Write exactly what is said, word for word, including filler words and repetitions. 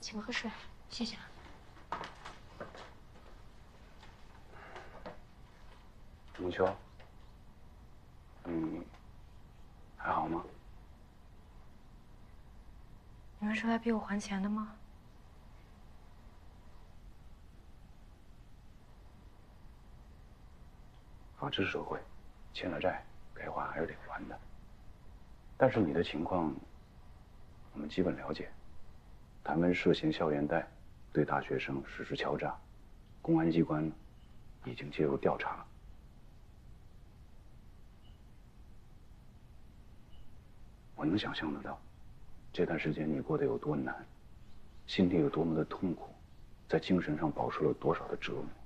请喝水，谢谢。 孟秋，你还好吗？ 你们是来逼我还钱的吗？ 法治社会，欠了债该还还是得还的。但是你的情况，我们基本了解。谭文涉嫌校园贷，对大学生实施敲诈，公安机关已经介入调查。我能想象得到，这段时间你过得有多难，心里有多么的痛苦，在精神上饱受了多少的折磨。